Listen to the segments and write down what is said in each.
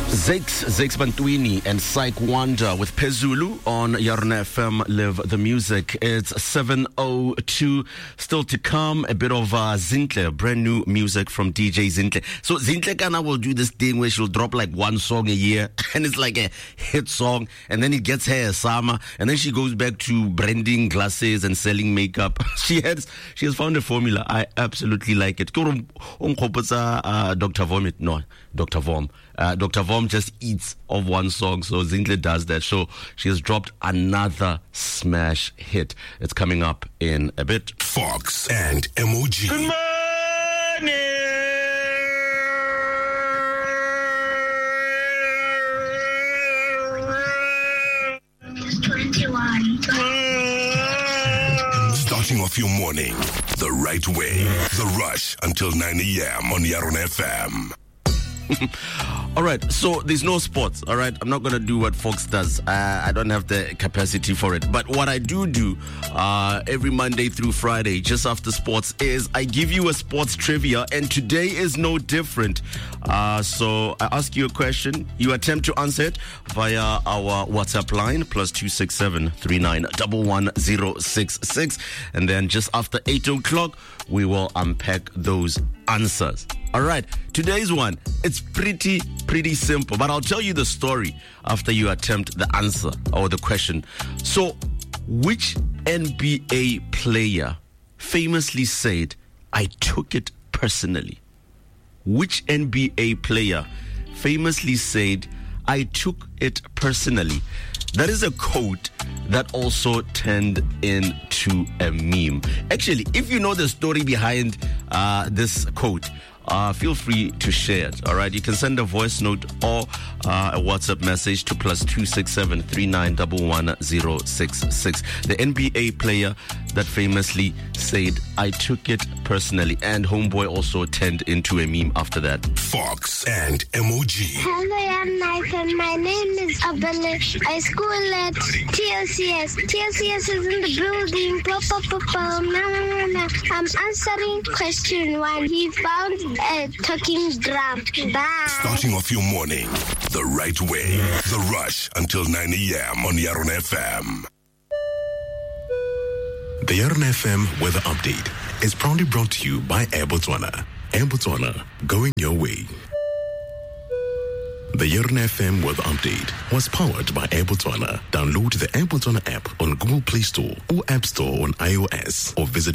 Zakes Bantwini and Psych Wonder with Pezulu on Yarna FM Live the Music. It's 7:02. Still to come, a bit of Zinhle, brand new music from DJ Zinhle. So Zinhle Kana will do this thing where she'll drop like one song a year and it's like a hit song, and then it gets her a summer, and then she goes back to branding glasses and selling makeup. She has found a formula. I absolutely like it. Dr. Vomit, no, Dr. Vom. Dr. Vom just eats of one song, so Zinhle does that. So she has dropped another smash hit. It's coming up in a bit. Fox and MOG. Good morning! It's 21. Starting off your morning the right way. The Rush until 9 a.m. on Yaron FM. All right, so there's no sports, all right? I'm not going to do what Fox does. I don't have the capacity for it. But what I do every Monday through Friday, just after sports, is I give you a sports trivia, and today is no different. So I ask you a question. You attempt to answer it via our WhatsApp line, +267 39111066. And then just after 8 o'clock, we will unpack those answers. All right, today's one, it's pretty simple, but I'll tell you the story after you attempt the answer or the question. So, which NBA player famously said, "I took it personally"? Which NBA player famously said, "I took it personally"? That is a quote that also turned into a meme. Actually, if you know the story behind this quote, feel free to share it. All right, you can send a voice note or a WhatsApp message to +267 39111066. The NBA player that famously said, "I took it personally," and Homeboy also turned into a meme after that. Fox and MOG. Hello, I'm Nathan. My name is Abele. I school at TLCS. TLCS is in the building. I'm answering question 1. He found a talking drum. Bye. Starting off your morning the right way. The Rush until 9 a.m. on Yaron FM. The Yaron FM weather update is proudly brought to you by Air Botswana. Air Botswana, going your way. The Yaron FM weather update was powered by Air Botswana. Download the Air Botswana app on Google Play Store or App Store on iOS, or visit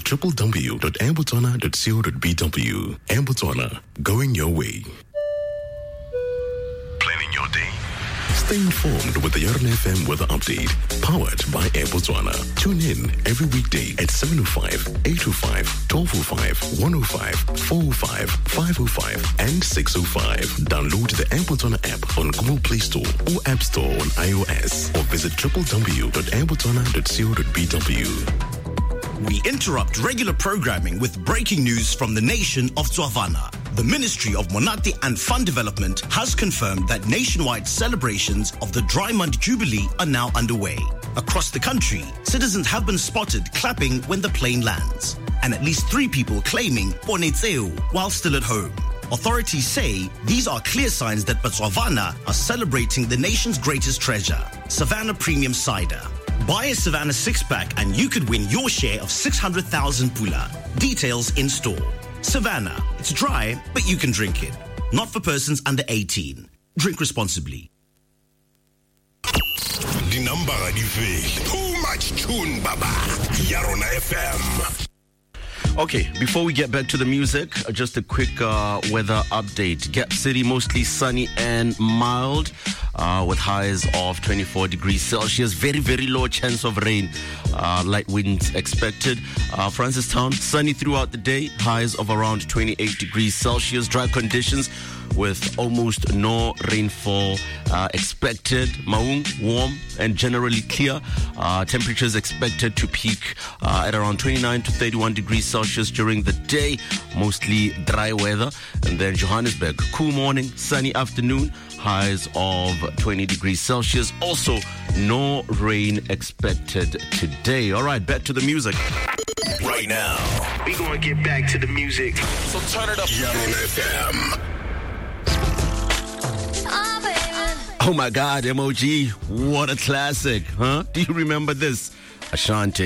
www.airbotswana.co.bw. Air Botswana, going your way. Planning your day. Stay informed with the Yaron FM weather update, powered by Air Botswana. Tune in every weekday at 7:05, 8:05, 12:05, 1:05, 4:05, 5:05, and 6:05. Download the Air Botswana app on Google Play Store or App Store on iOS, or visit www.airbotswana.co.bw. We interrupt regular programming with breaking news from the nation of Tswana. The Ministry of Monate and Fund Development has confirmed that nationwide celebrations of the Dry Month Jubilee are now underway. Across the country, citizens have been spotted clapping when the plane lands, and at least 3 people claiming Ponetseu while still at home. Authorities say these are clear signs that Botswana are celebrating the nation's greatest treasure, Savannah Premium Cider. Buy a Savannah 6-pack and you could win your share of 600,000 pula. Details in store. Savannah, it's dry, but you can drink it. Not for persons under 18. Drink responsibly. The number too much tune, Baba. Yaron FM. Okay, before we get back to the music, just a quick weather update. Gap City, mostly sunny and mild, with highs of 24 degrees Celsius. Very, very low chance of rain. Light winds expected. Francistown, sunny throughout the day. Highs of around 28 degrees Celsius. Dry conditions with almost no rainfall expected. Maung, warm and generally clear. Temperatures expected to peak at around 29 to 31 degrees Celsius during the day. Mostly dry weather. And then Johannesburg, cool morning, sunny afternoon. Highs of 20 degrees Celsius. Also, no rain expected today. All right, back to the music. Right now, we gonna get back to the music. So turn it up. Yaron FM. Oh, baby. Oh my God, MOG, what a classic, huh? Do you remember this? Ashanti.